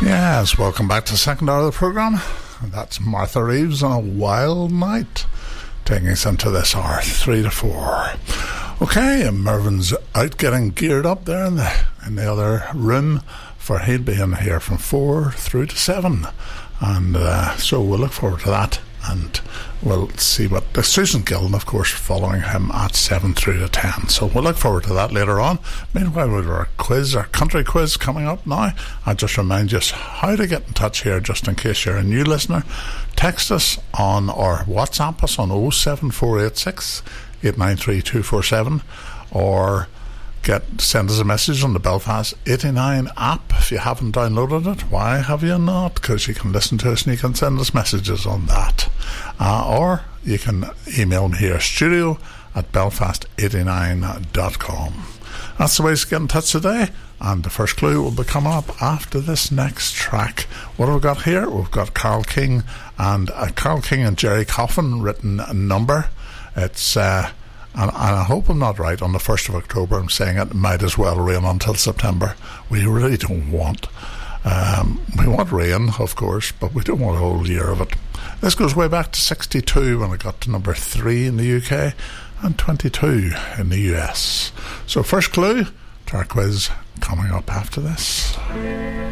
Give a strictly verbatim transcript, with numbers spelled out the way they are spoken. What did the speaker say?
Yes, welcome back to the second hour of the programme. That's Martha Reeves on A Wild Night, taking us into this hour, three to four. Okay, and Mervyn's out getting geared up there in the, in the other room, for he'll be in here from four through to seven. And uh, so we'll look forward to that. And we'll see what uh, Susan Gillen, of course, following him at seven through to ten. So we'll look forward to that later on. Meanwhile, we've our quiz, our country quiz coming up now. I just remind you how to get in touch here, just in case you're a new listener. Text us on or WhatsApp us on oh seven four eight six, eight nine three, two four seven, or Get send us a message on the Belfast eighty-nine app if you haven't downloaded it. Why have you not? Because you can listen to us and you can send us messages on that. Uh, or you can email me here, studio at belfast eighty-nine dot com. That's the way to get in touch today. And the first clue will be coming up after this next track. What have we got here? We've got Carl King and uh, Carl King and Jerry Coffin written number. It's... Uh, And, and I hope I'm not right. On the first of October, I'm saying it might as well rain until September. We really don't want. Um, we want rain, of course, but we don't want a whole year of it. This goes way back to sixty-two when it got to number three in the U K and twenty-two in the U S. So first clue to our quiz coming up after this.